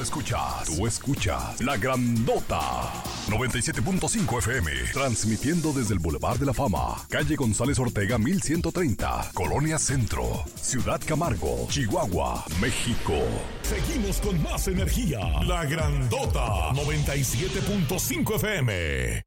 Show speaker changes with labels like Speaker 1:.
Speaker 1: escuchas La Grandota 97.5 FM, transmitiendo desde el Boulevard de la Fama, calle González Ortega 1130, Colonia Centro, Ciudad Camargo, Chihuahua, México. Seguimos con más energía. La Grandota 97.5 FM.